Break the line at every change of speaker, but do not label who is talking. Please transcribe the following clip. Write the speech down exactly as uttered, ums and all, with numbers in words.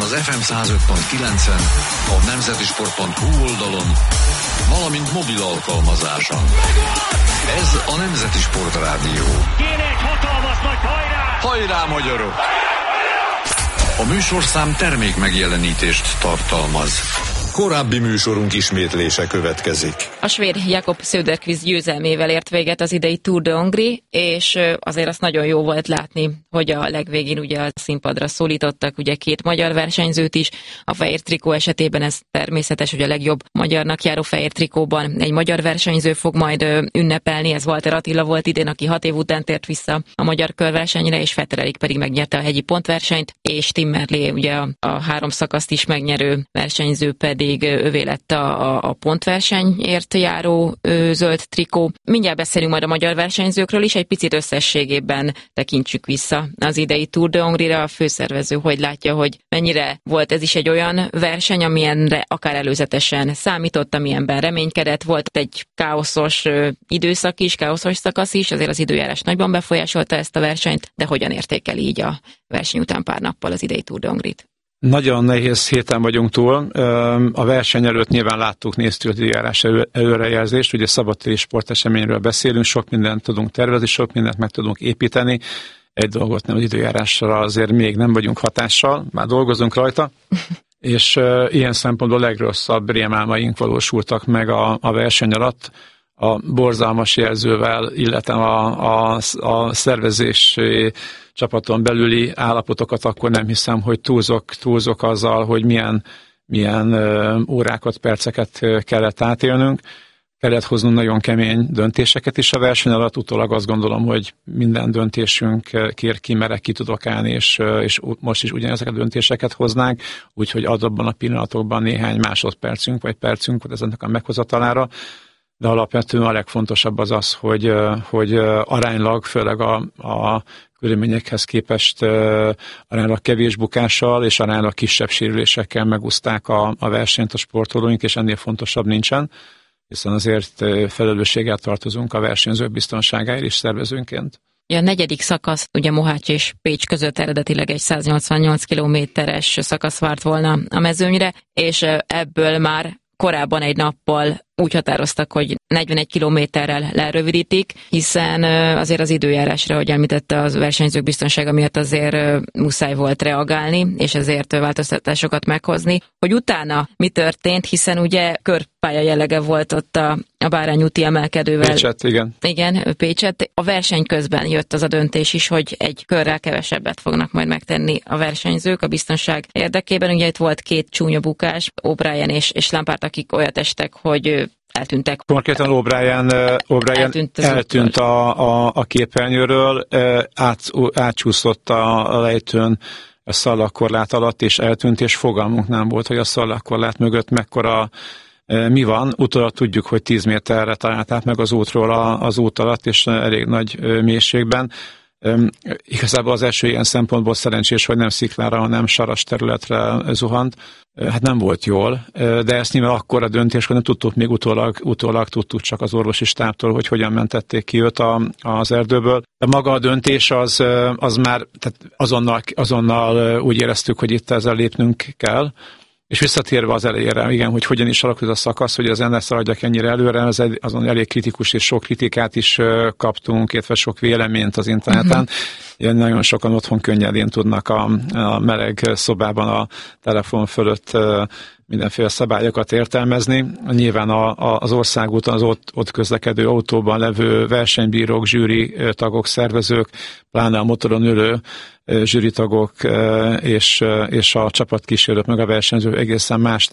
az ef em száz öt pont kilencen, a nemzetisport pont hu oldalon, valamint mobil alkalmazáson. Ez a Nemzeti Sport Rádió.
Kéne egy hatalmas nagy hajrá!
Hajrá, magyarok! A műsorszám termék megjelenítést tartalmaz. Korábbi műsorunk ismétlése következik.
A svéd Jakob Söderqvist győzelmével ért véget az idei Tour de Hongrie, és azért azt nagyon jó volt látni, hogy a legvégén ugye a színpadra szólítottak ugye két magyar versenyzőt is. A fehér trikó esetében ez természetes, hogy a legjobb magyarnak járó fehér trikóban egy magyar versenyző fog majd ünnepelni. Ez Walter Attila volt idén, aki hat év után tért vissza a magyar körversenyre, és Fetterelik pedig megnyerte a hegyi pontversenyt, és Tim Merlier ugye a, a három szakaszt is megnyerő versenyző pedig övé lett a, a, a pontversenyért járó ö, zöld trikó. Mindjárt beszélünk majd a magyar versenyzőkről is, egy picit összességében tekintsük vissza az idei Tour de Hongrie-ra. A főszervező hogy látja, hogy mennyire volt ez is egy olyan verseny, amilyenre akár előzetesen számított, amilyenben reménykedett. Volt egy káoszos ö, időszak is, káoszos szakasz is, azért az időjárás nagyban befolyásolta ezt a versenyt, de hogyan értékeli így a verseny után pár nappal az idei Tour de Hongrie-t?
Nagyon nehéz héten vagyunk túl. A verseny előtt nyilván láttuk, néztük az időjárás előrejelzést, ugye szabadtéri sporteseményről beszélünk, sok mindent tudunk tervezni, sok mindent meg tudunk építeni. Egy dolgot nem, az időjárásra azért még nem vagyunk hatással, már dolgozunk rajta, és uh, ilyen szempontból legrosszabb rémálmaink valósultak meg a, a verseny alatt. A borzalmas jelzővel, illetve a, a, a szervezési csapaton belüli állapotokat, akkor nem hiszem, hogy túlzok, túlzok azzal, hogy milyen, milyen ö, órákat, perceket kellett átélnünk. Kellett hoznunk nagyon kemény döntéseket is a verseny alatt, utólag azt gondolom, hogy minden döntésünk kér ki, merek ki tudok állni, és, és most is ugyanezeket a döntéseket hoznánk, úgyhogy adobban a pillanatokban néhány másodpercünk vagy percünk volt ezeknek a meghozatalára. De alapvetően a legfontosabb az az, hogy, hogy aránylag, főleg a, a körülményekhez képest aránylag kevés bukással és aránylag kisebb sérülésekkel megúszták a, a versenyt a sportolóink, és ennél fontosabb nincsen, hiszen azért felelősséggel tartozunk a versenyzők biztonságáért is szervezőnként.
A negyedik szakasz, ugye Mohács és Pécs között eredetileg egy száznyolcvannyolc kilométeres szakasz várt volna a mezőnyre, és ebből már korábban egy nappal úgy határoztak, hogy negyvenegy kilométerrel lerövidítik, hiszen azért az időjárásra, hogy említette, az versenyzők biztonsága miatt azért muszáj volt reagálni, és ezért változtatásokat meghozni. Hogy utána mi történt, hiszen ugye körpálya jellege volt ott a, a Bárány úti emelkedővel.
Pécset, igen.
Igen, Pécset. A verseny közben jött az a döntés is, hogy egy körrel kevesebbet fognak majd megtenni a versenyzők a biztonság érdekében. Ugye itt volt két csúnya bukás, O'Brien és, és Lampard, akik olyat estek, hogy eltűntek.
Konkrétan O'Brien, O'Brien eltűnt, eltűnt a, a, a képernyőről, át, átcsúszott a, a lejtőn a szalagkorlát alatt, és eltűnt, és fogalmunk nem volt, hogy a szalagkorlát mögött mekkora mi van. Utólag tudjuk, hogy tíz méterre találták meg az útról az út alatt, és elég nagy mélységben. Um, igazából az első ilyen szempontból szerencsés, hogy nem sziklára, hanem saras területre zuhant. Hát nem volt jól, de ezt nyilván akkor a döntés, hogy nem tudtuk még utólag, utólag tudtuk csak az orvosi stábtól, hogy hogyan mentették ki őt a, az erdőből. De maga a döntés az, az már tehát azonnal, azonnal úgy éreztük, hogy itt ezzel lépnünk kell. És visszatérve az elejére, igen, hogy hogyan is alakult a szakasz, hogy az ennek szaladjak ennyire előre, az egy, azon elég kritikus és sok kritikát is kaptunk, illetve sok véleményt az interneten. Uh-huh. Nagyon sokan otthon könnyedén tudnak a, a meleg szobában a telefon fölött mindenféle szabályokat értelmezni. Nyilván a, a, az országúton, az ott, ott közlekedő autóban levő versenybírók, zsűri tagok, szervezők, pláne a motoron ülő zsűritagok és, és a csapatkísérők meg a versenyzők egészen más